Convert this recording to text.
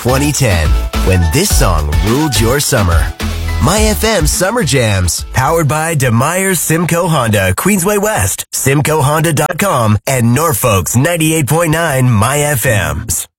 2010, when this song ruled your summer. My FM Summer Jams, powered by DeMeyer's Simcoe Honda, Queensway West, SimcoeHonda.com, and Norfolk's 98.9 My FMs.